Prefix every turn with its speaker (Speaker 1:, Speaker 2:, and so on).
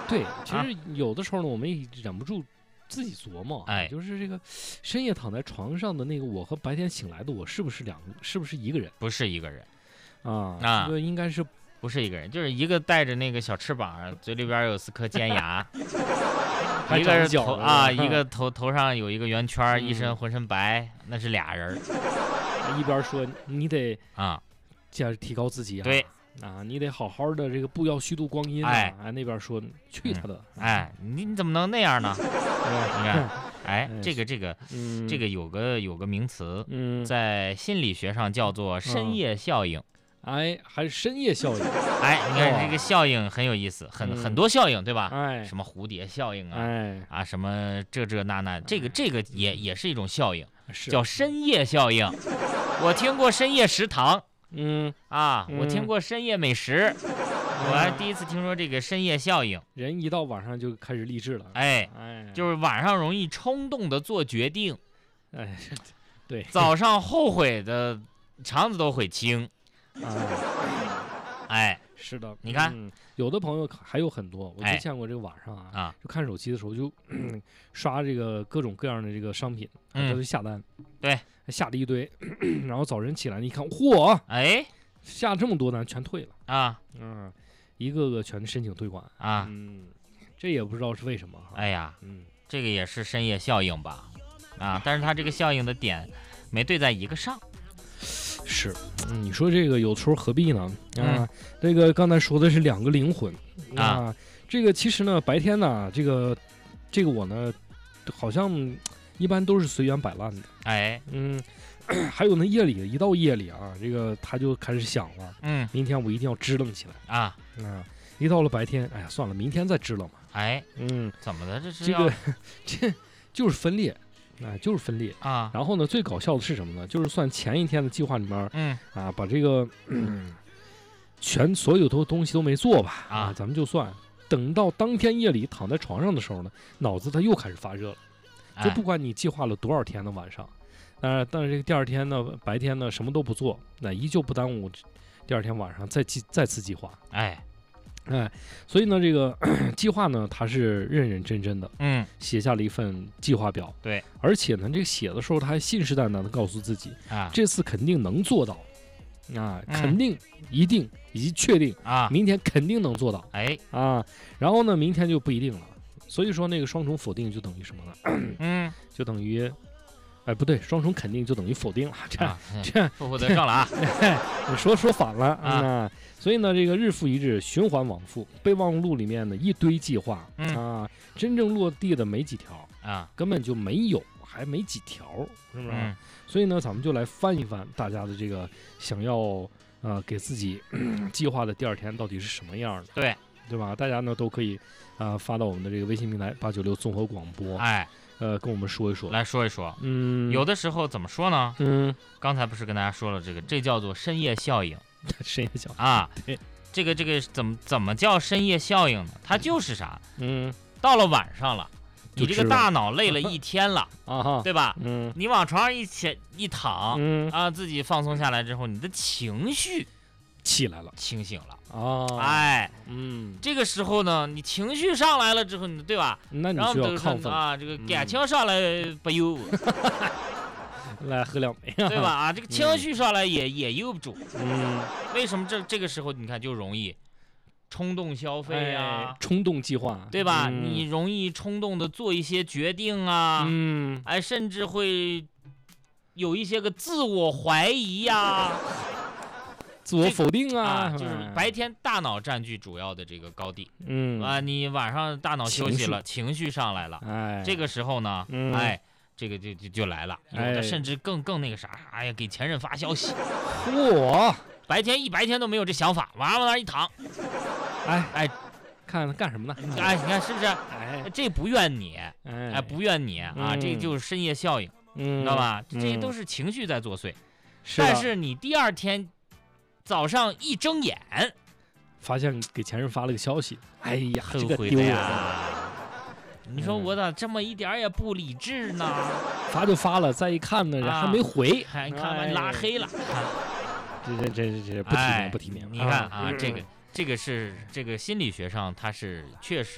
Speaker 1: 对，其实有的时候呢，我们也忍不住自己琢磨，就是这个深夜躺在床上的那个我和白天醒来的我是不是一个人？
Speaker 2: 不是一个人
Speaker 1: 啊，这个应该是
Speaker 2: 不是一个人，就是一个带着那个小翅膀，嘴里边有4颗尖牙，一个是头一个头上有一个圆圈，一身浑身白，那是俩人。
Speaker 1: 一边说你得提高自己，
Speaker 2: 对
Speaker 1: 你得好好的这个不要虚度光阴那边说去他的，
Speaker 2: 你怎么能那样呢？你看，这个有个名词，在心理学上叫做深夜效应。
Speaker 1: 还是深夜效应。
Speaker 2: 你看这个效应很有意思，很多效应，对吧？什么蝴蝶效应什么这那，这个也是一种效应，叫深夜效应。我听过深夜食堂，我听过深夜美食，我还第一次听说这个深夜效应。
Speaker 1: 人一到晚上就开始励志了，
Speaker 2: 就是晚上容易冲动的做决定，
Speaker 1: 对，
Speaker 2: 早上后悔的肠子都会青。
Speaker 1: 是的，
Speaker 2: 你看，
Speaker 1: 有的朋友还有很多，我就见过这个晚上就看手机的时候就刷这个各种各样的这个商品，他就下单，
Speaker 2: 对，
Speaker 1: 下了一堆，然后早晨起来一看，嚯，下这么多单全退了一个个全申请退款这也不知道是为什么。这个也是深夜效应吧？但是他这个效应的点没对在一个上。 是，你说这个有时候何必呢？这个刚才说的是2个灵魂这个其实呢，白天呢，这个我呢，好像一般都是随缘摆烂的。还有呢，一到夜里这个他就开始想了，明天我一定要支棱起来一到了白天，算了，明天再支棱嘛。
Speaker 2: 怎么的？这是
Speaker 1: 这就是分裂。就是分裂然后呢，最搞笑的是什么呢？就是算前一天的计划里面，把这个所有的东西都没做吧，咱们就算等到当天夜里躺在床上的时候呢，脑子它又开始发热了。就不管你计划了多少天的晚上，但是这个第二天呢，白天呢什么都不做，那依旧不耽误第二天晚上再次计划。所以呢，这个计划呢，它是认认真真的，写下了一份计划表，
Speaker 2: 对，
Speaker 1: 而且呢，这个写的时候他还信誓旦旦的告诉自己，这次肯定能做到，肯定、一定以及确定明天肯定能做到，然后呢，明天就不一定了。所以说那个双重否定就等于什么呢？就等于。不对，双重肯定就等于否定了，这
Speaker 2: 负得正了
Speaker 1: 你说反了所以呢，这个日复一日，循环往复，备忘录里面的一堆计划真正落地的没几条根本就没有，还没几条，是不是？所以呢，咱们就来翻一翻大家的这个想要给自己计划的第二天到底是什么样的，对吧？大家呢都可以发到我们的这个微信平台896综合广播，跟我们说一说，
Speaker 2: 来说一说。有的时候怎么说呢？刚才不是跟大家说了，这叫做深夜效应。
Speaker 1: 深夜效应
Speaker 2: 这个怎么叫深夜效应呢？它就是啥？到了晚上了，你这个大脑累了一天了对吧？你往床上一躺自己放松下来之后，你的情绪
Speaker 1: 起来了，
Speaker 2: 清醒了
Speaker 1: 这
Speaker 2: 个时候呢，你情绪上来了之后，对吧？
Speaker 1: 那你就要亢奋
Speaker 2: 这个感情上来不由
Speaker 1: 来喝2杯
Speaker 2: 对吧？这个情绪上来也由不住为什么这个时候你看就容易冲动消费
Speaker 1: 冲动计划，
Speaker 2: 对吧？你容易冲动的做一些决定甚至会有一些个自我怀疑
Speaker 1: 自我否定
Speaker 2: 就是白天大脑占据主要的这个高地你晚上大脑休息了，情绪上来了这个时候呢这个就来了，有的甚至更那个啥，给前任发消息，白天都没有这想法，往那一躺
Speaker 1: 看干什么呢？
Speaker 2: 你看是不是？这不怨你不怨你这就是深夜效应知道吧？这些都是情绪在作祟但是你第二天早上一睁眼，
Speaker 1: 发现给前任发了个消息，
Speaker 2: 后悔的呀！你说我咋这么一点也不理智呢？
Speaker 1: 发就发了，再一看呢，人还没回，
Speaker 2: 还看完拉黑了。
Speaker 1: 这不体面。
Speaker 2: 你看这个是这个心理学上它是确实。